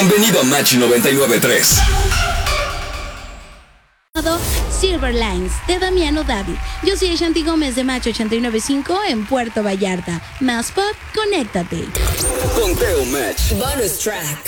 Bienvenido a Match 99.3. Silver Lines de Damiano David. Yo soy Shanti Gómez de Match 89.5 en Puerto Vallarta. Más pop, conéctate. Conteo Match. Bonus track.